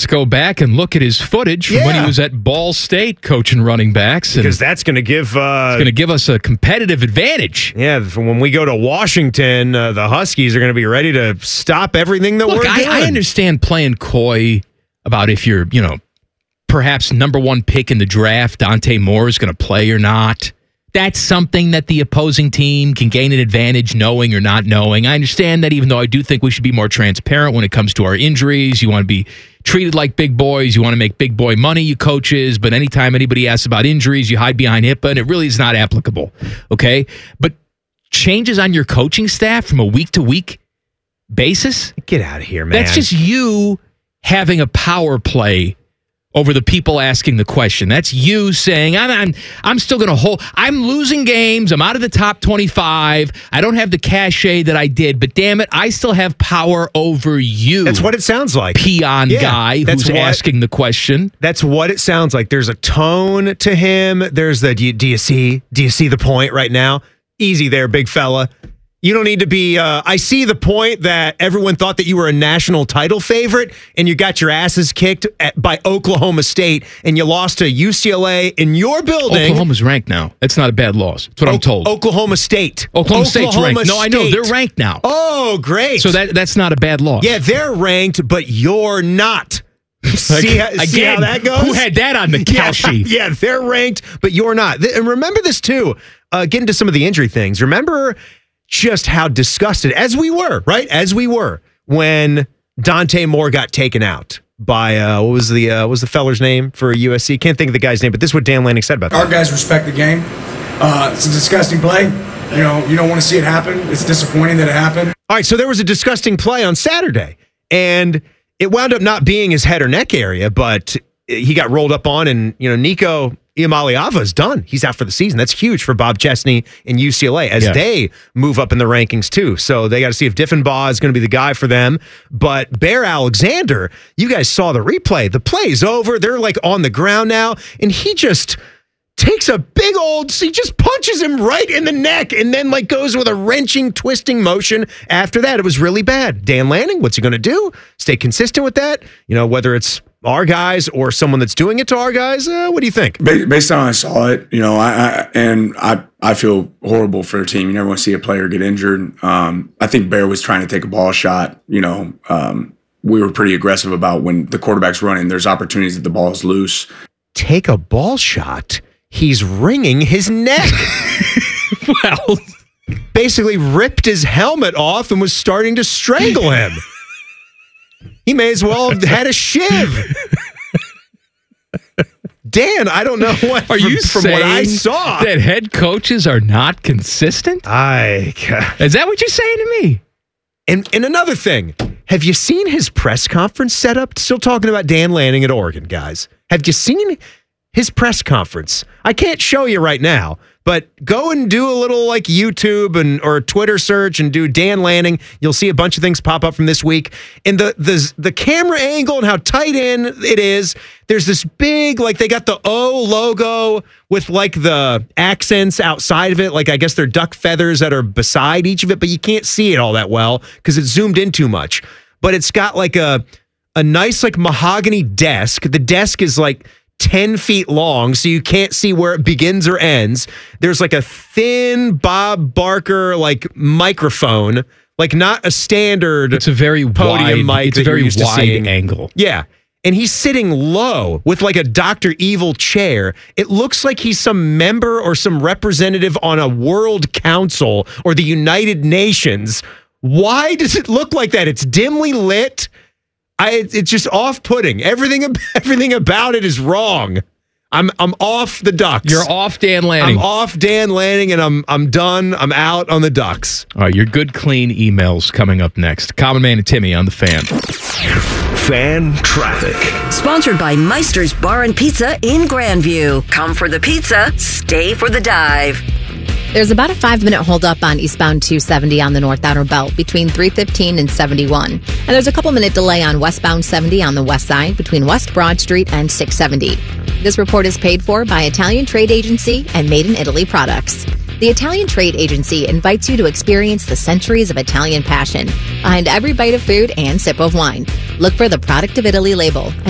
let's go back and look at his footage from when he was at Ball State coaching running backs. Because that's going to give us a competitive advantage. Yeah, when we go to Washington, the Huskies are going to be ready to stop everything that we're doing. I understand playing coy about if you're, perhaps number one pick in the draft, Dante Moore is going to play or not. That's something that the opposing team can gain an advantage knowing or not knowing. I understand that, even though I do think we should be more transparent when it comes to our injuries. You want to be treated like big boys. You want to make big boy money, you coaches. But anytime anybody asks about injuries, you hide behind HIPAA, and it really is not applicable. Okay? But changes on your coaching staff from a week-to-week basis? Get out of here, man. That's just you having a power play over the people asking the question. That's you saying, I'm still going to hold. I'm losing games. I'm out of the top 25. I don't have the cachet that I did, but damn it, I still have power over you. That's what it sounds like. Peon guy who's asking the question. That's what it sounds like. There's a tone to him. There's the, do you see the point right now? Easy there, big fella. You don't need to be, I see the point that everyone thought that you were a national title favorite and you got your asses kicked by Oklahoma State and you lost to UCLA in your building. Oklahoma's ranked now. That's not a bad loss. That's what I'm told. Oklahoma State's ranked. No, I know. They're ranked now. Oh, great. So that's not a bad loss. Yeah, they're ranked, but you're not. See how that goes? Who had that on the cow sheet? Yeah, they're ranked, but you're not. And remember this, too. Getting to some of the injury things. Remember just how disgusted, as we were, when Dante Moore got taken out by, what was the feller's name for USC? Can't think of the guy's name, but this is what Dan Lanning said about that. Our guys respect the game. It's a disgusting play. You don't want to see it happen. It's disappointing that it happened. All right, so there was a disgusting play on Saturday, and it wound up not being his head or neck area, but he got rolled up on, and, Nico Iamaleava is done. He's out for the season. That's huge for Bob Chesney and UCLA as they move up in the rankings too. So they got to see if Diffenbaugh is going to be the guy for them. But Bear Alexander, you guys saw the replay. The play's over. They're like on the ground now, and he just takes a big he just punches him right in the neck and then goes with a wrenching, twisting motion. After that, it was really bad. Dan Lanning, what's he going to do? Stay consistent with that? Whether it's our guys or someone that's doing it to our guys, what do you think? Based on how I saw it, I feel horrible for the team. You never want to see a player get injured. I think Bear was trying to take a ball shot. We were pretty aggressive about when the quarterback's running, there's opportunities that the ball is loose. Take a ball shot? He's wringing his neck. Well, basically ripped his helmet off and was starting to strangle him. He may as well have had a shiv. Dan, I don't know what. Are you from saying what I saw that head coaches are not consistent? Is that what you're saying to me? And another thing, have you seen his press conference setup? Still talking about Dan Lanning at Oregon, guys. Have you seen his press conference? I can't show you right now, but go and do a little YouTube or a Twitter search and do Dan Lanning. You'll see a bunch of things pop up from this week. And the camera angle and how tight in it is, there's this big, they got the O logo with the accents outside of it. I guess they're duck feathers that are beside each of it, but you can't see it all that well because it's zoomed in too much. But it's got a nice mahogany desk. The desk is 10 feet long, so you can't see where it begins or ends. There's a thin Bob Barker microphone, not a standard. It's a very podium wide, mic. It's a very wide angle. Yeah, and he's sitting low with a Dr. Evil chair. It looks like he's some member or some representative on a world council or the United Nations. Why does it look like that? It's dimly lit. It's just off-putting. Everything about it is wrong. I'm off the Ducks. You're off Dan Lanning. I'm off Dan Lanning, and I'm done. I'm out on the Ducks. All right, your good, clean emails coming up next. Common Man and Timmy on the Fan. Fan Traffic. Sponsored by Meister's Bar and Pizza in Grandview. Come for the pizza, stay for the dive. There's about a 5-minute holdup on eastbound 270 on the North Outer Belt between 315 and 71. And there's a couple-minute delay on westbound 70 on the west side between West Broad Street and 670. This report is paid for by Italian Trade Agency and Made in Italy products. The Italian Trade Agency invites you to experience the centuries of Italian passion behind every bite of food and sip of wine. Look for the Product of Italy label and